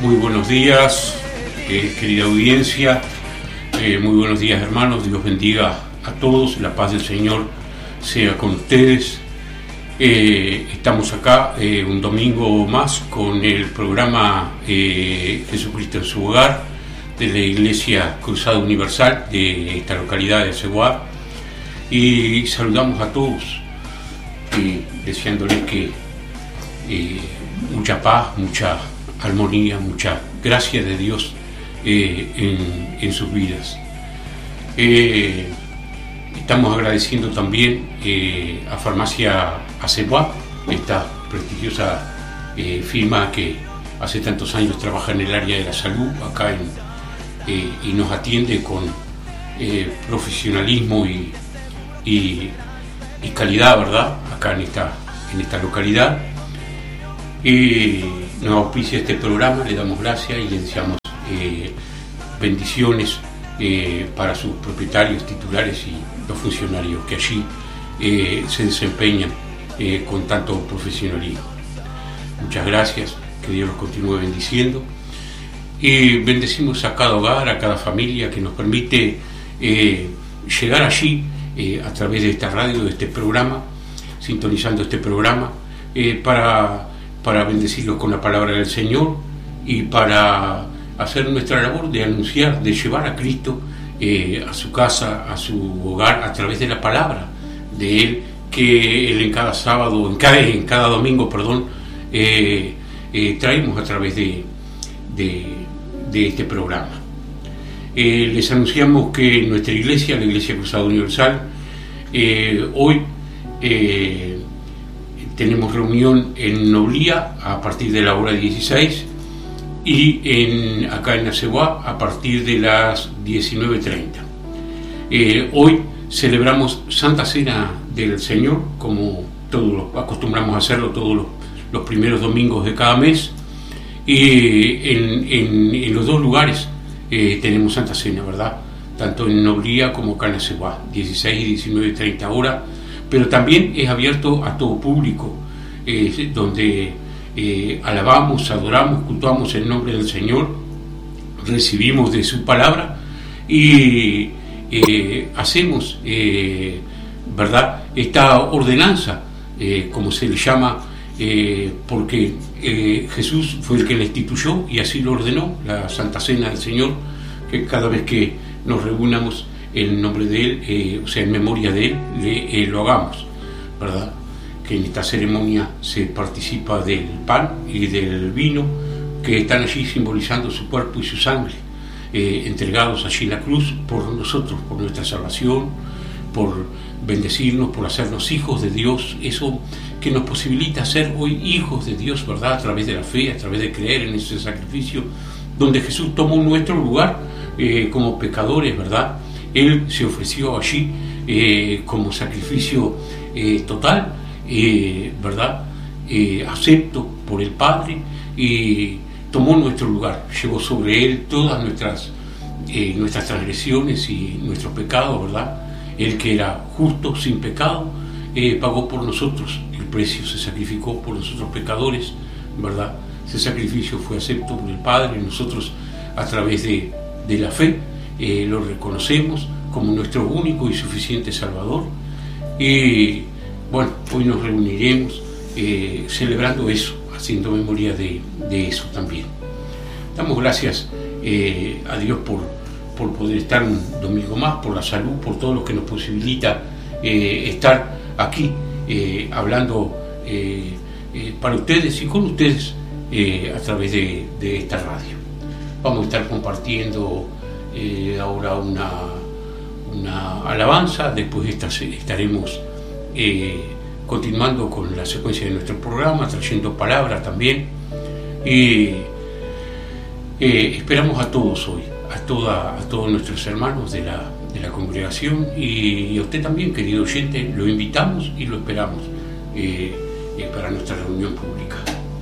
Muy buenos días, querida audiencia, muy buenos días hermanos, Dios bendiga a todos, la paz del Señor sea con ustedes. Estamos acá un domingo más con el programa Jesucristo en su hogar de la Iglesia Cruzada Universal de esta localidad de Aceguá, y saludamos a todos deseándoles que mucha paz, mucha armonía, mucha gracia de Dios en sus vidas. Estamos agradeciendo también a Farmacia Aceguá, esta prestigiosa firma que hace tantos años trabaja en el área de la salud acá y nos atiende con profesionalismo y calidad, ¿verdad? Acá en esta localidad. Nos auspicia este programa, le damos gracias y le deseamos bendiciones para sus propietarios, titulares y los funcionarios que allí se desempeñan con tanto profesionalismo. Muchas gracias, que Dios los continúe bendiciendo. Y bendecimos a cada hogar, a cada familia que nos permite llegar allí a través de esta radio, de este programa, sintonizando este programa, para bendecirlos con la palabra del Señor y para hacer nuestra labor de anunciar, de llevar a Cristo a su casa, a su hogar, a través de la palabra de Él, que Él en cada sábado, en cada domingo, traemos a través de este programa. Les anunciamos que nuestra iglesia, la Iglesia Cruzada Universal, hoy tenemos reunión en Noblía a partir de la hora 16 y acá en Aceguá a partir de las 19:30. Hoy celebramos Santa Cena del Señor, como acostumbramos a hacerlo todos los primeros domingos de cada mes. En los dos lugares tenemos Santa Cena, ¿verdad? Tanto en Noblía como acá en Aceguá, 16 y 19:30 horas, pero también es abierto a todo público, donde alabamos, adoramos, cultuamos el nombre del Señor, recibimos de su palabra y hacemos, ¿verdad?, esta ordenanza, como se le llama, porque Jesús fue el que la instituyó y así lo ordenó, la Santa Cena del Señor, que cada vez que nos reunamos en nombre de Él, o sea, en memoria de Él, lo hagamos, ¿verdad? Que en esta ceremonia se participa del pan y del vino, que están allí simbolizando su cuerpo y su sangre, entregados allí en la cruz por nosotros, por nuestra salvación, por bendecirnos, por hacernos hijos de Dios, eso que nos posibilita ser hoy hijos de Dios, ¿verdad? A través de la fe, a través de creer en ese sacrificio, donde Jesús tomó nuestro lugar como pecadores, ¿verdad? Él se ofreció allí como sacrificio total, ¿verdad? Acepto por el Padre, y tomó nuestro lugar, llevó sobre Él todas nuestras transgresiones y nuestros pecados, ¿verdad? Él, que era justo, sin pecado, pagó por nosotros el precio, se sacrificó por nosotros pecadores, ¿verdad? Ese sacrificio fue acepto por el Padre. Nosotros, a través de la fe, lo reconocemos como nuestro único y suficiente Salvador. Y bueno, hoy nos reuniremos celebrando eso, haciendo memoria de eso también. Damos gracias a Dios por poder estar un domingo más, por la salud, por todo lo que nos posibilita estar aquí hablando para ustedes y con ustedes a través de esta radio. Vamos a estar compartiendo ahora una alabanza, después estaremos continuando con la secuencia de nuestro programa, trayendo palabra también, y esperamos a todos hoy, a todos nuestros hermanos de la congregación, y a usted también, querido oyente, lo invitamos y lo esperamos para nuestra reunión pública.